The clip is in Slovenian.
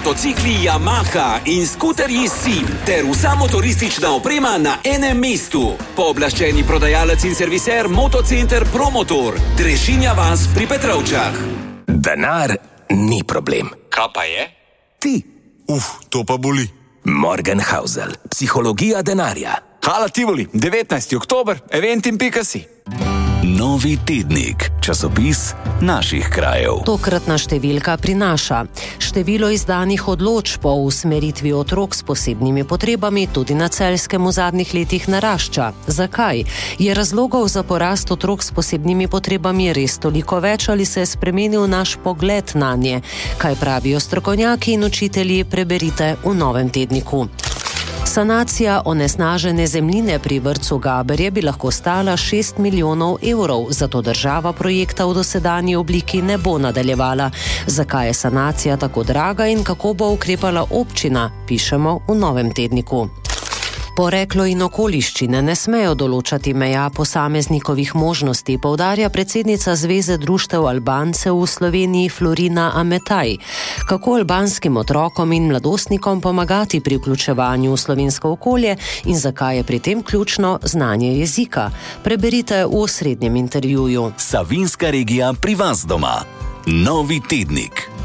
motocikli Yamaha in skuterji SIM ter vsa motoristična oprema na enem mestu. Pooblaščeni prodajalec in serviser Motocenter Promotor, Drežinja vas pri Petrovčah. Denar ni problem. Kaj pa je? Ti. To pa boli. Morgenhausel, psihologija denarja. Hala Tivoli, 19. oktober, eventim.si. Novi tednik, časopis naših krajev. Tokratna številka prinaša: število izdanih odločb o usmeritvi otrok s posebnimi potrebami tudi na Celjskem v zadnjih letih narašča. Zakaj? Je razlogov za porast otrok s posebnimi potrebami res toliko več ali se je spremenil naš pogled nanje? Kaj pravijo strokovnjaki in učitelji, preberite v novem tedniku. Sanacija onesnažene zemljine pri vrtcu Gaberje bi lahko stala 6 milijonov evrov, zato država projekta v dosedanji obliki ne bo nadaljevala. Zakaj je sanacija tako draga in kako bo ukrepala občina, pišemo v novem tedniku. Poreklo in okoliščine ne smejo določati meja posameznikovih možnosti, poudarja predsednica Zveze društev Albancev v Sloveniji Florina Ametaj. Kako albanskim otrokom in mladostnikom pomagati pri vključevanju v slovensko okolje in zakaj je pri tem ključno znanje jezika? Preberite v osrednjem intervjuju. Savinjska regija pri vas doma. Novi tednik.